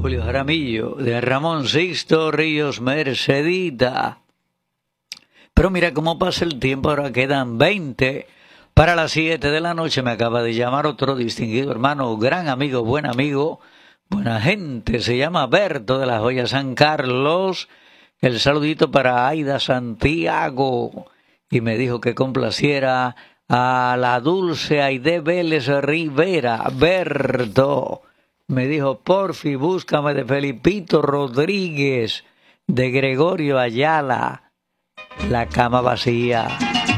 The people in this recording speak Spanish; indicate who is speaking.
Speaker 1: Julio Jaramillo, de Ramón Sixto Ríos Mercedita. Pero mira cómo pasa el tiempo, ahora quedan 20 para las 7 de la noche. Me acaba de llamar otro distinguido hermano, gran amigo, buena gente. Se llama Berto de la Joya San Carlos. El saludito para Aida Santiago. Y me dijo que complaciera a la dulce Aide Vélez Rivera. Berto me dijo, porfi, búscame de Felipito Rodríguez, de Gregorio Ayala, La Cama Vacía.